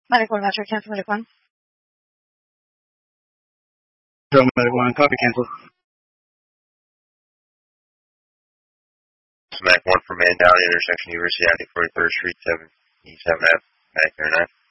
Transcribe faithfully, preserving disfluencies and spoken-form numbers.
Medic one, Roger, cancel Medic one. Medic one, copy, cancel. Medic one for man down intersection University Avenue forty-third Street, seven E seven F, Medic nine.